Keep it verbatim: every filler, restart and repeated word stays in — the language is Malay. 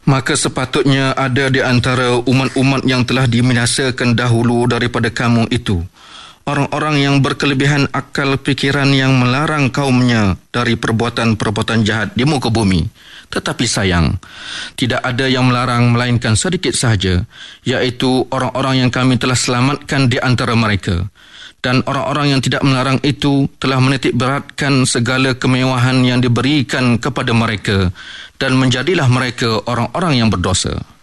Maka sepatutnya ada di antara umat-umat yang telah dibinasakan dahulu daripada kamu itu orang-orang yang berkelebihan akal fikiran yang melarang kaumnya dari perbuatan-perbuatan jahat di muka bumi. Tetapi sayang, tidak ada yang melarang melainkan sedikit sahaja, iaitu orang-orang yang kami telah selamatkan di antara mereka. Dan orang-orang yang tidak melarang itu telah menitik beratkan segala kemewahan yang diberikan kepada mereka dan menjadilah mereka orang-orang yang berdosa.